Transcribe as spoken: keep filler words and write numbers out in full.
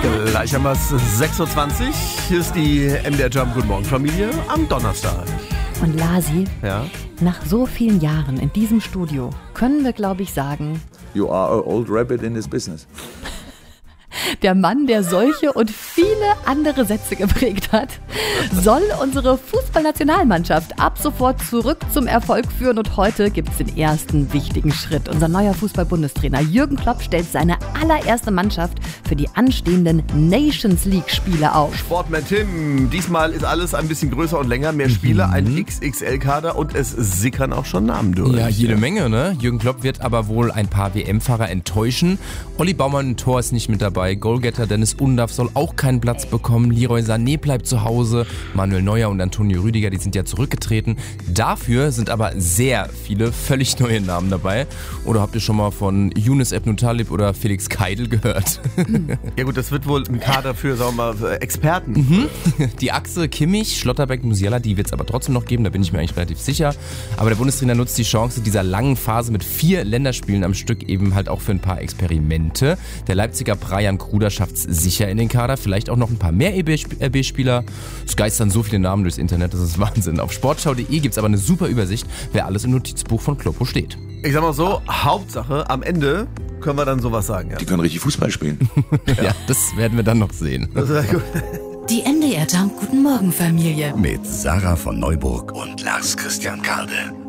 Gleichermaßen sechs Uhr zwanzig. Hier ist die M D R Jump Guten Morgen Familie am Donnerstag. Und Lasi, Ja? nach so vielen Jahren in diesem Studio können wir, glaube ich, sagen, You are an old rabbit in this business. der Mann, der solche und viele andere Sätze geprägt hat, soll unsere Fußballnationalmannschaft ab sofort zurück zum Erfolg führen. Und heute gibt es den ersten wichtigen Schritt. Unser neuer Fußball-Bundestrainer Jürgen Klopp stellt seine allererste Mannschaft für die anstehenden Nations League-Spiele auf. Sportman Tim, diesmal ist alles ein bisschen größer und länger, mehr Spiele, ein X X L-Kader und es sickern auch schon Namen durch. Ja, jede Menge, ne? Jürgen Klopp wird aber wohl ein paar W M-Fahrer enttäuschen. Olli Baumann im Tor ist nicht mit dabei. Goalgetter Dennis Undaff soll auch keinen Platz bekommen. Leroy Sané bleibt zu Hause. Manuel Neuer und Antonio Rüdiger, die sind ja zurückgetreten. Dafür sind aber sehr viele völlig neue Namen dabei. Oder habt ihr schon mal von Younes Ebn-Talib oder Felix Keidel gehört? Ja gut, das wird wohl ein Kader für, sagen wir mal, Experten. Mhm. Die Achse Kimmich, Schlotterbeck, Musiala, die wird es aber trotzdem noch geben, da bin ich mir eigentlich relativ sicher. Aber der Bundestrainer nutzt die Chance dieser langen Phase mit vier Länderspielen am Stück eben halt auch für ein paar Experimente. Der Leipziger Brian Kruder schafft es sicher in den Kader, vielleicht auch noch ein paar mehr R B-Spieler. Es geistern so viele Namen durchs Internet, das ist Wahnsinn. Auf sportschau punkt de gibt es aber eine super Übersicht, wer alles im Notizbuch von Kloppo steht. Ich sag mal so, Hauptsache, am Ende können wir dann sowas sagen. Ja, Die können richtig Fußball spielen. Ja, das werden wir dann noch sehen. das ist ja gut. Die M D R Jump Guten Morgen Familie. Mit Sarah von Neuburg und Lars Christian Karde.